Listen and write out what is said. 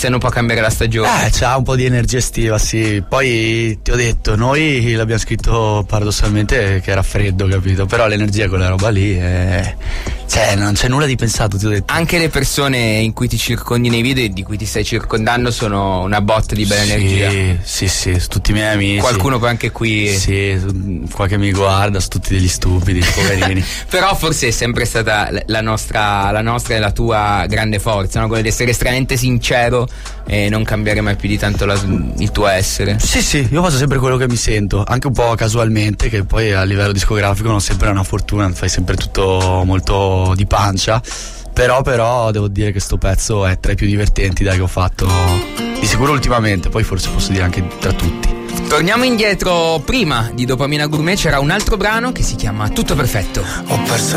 iniziando un po' a cambiare la stagione. C'ha un po' di energia estiva, sì. Poi ti ho detto, noi l'abbiamo scritto paradossalmente che era freddo, capito? Però l'energia, quella roba lì, cioè non c'è nulla di pensato, ti ho detto. Anche le persone in cui ti circondi nei video e di cui ti stai circondando sono una botta di bella energia. Sì, tutti i miei amici. Qualcuno poi anche qui. Sì, qua che mi guarda, sono tutti degli stupidi, poverini. Però forse è sempre stata la nostra e la tua grande forza, no? Quella di essere estremamente sincero e non cambiare mai più di tanto il tuo essere. Sì, io faccio sempre quello che mi sento, anche un po' casualmente, che poi a livello discografico non sempre è una fortuna, fai sempre tutto molto di pancia. Però devo dire che sto pezzo è tra i più divertenti che ho fatto di sicuro ultimamente, poi forse posso dire anche tra tutti. Torniamo indietro, prima di Dopamina Gourmet c'era un altro brano che si chiama Tutto Perfetto. Ho perso